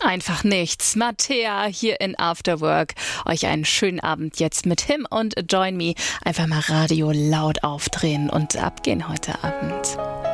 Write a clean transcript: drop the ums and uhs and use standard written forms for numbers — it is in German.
Einfach nichts. Mattea hier in After Work. Euch einen schönen Abend jetzt mit Him und Join Me. Einfach mal Radio laut aufdrehen und abgehen heute Abend.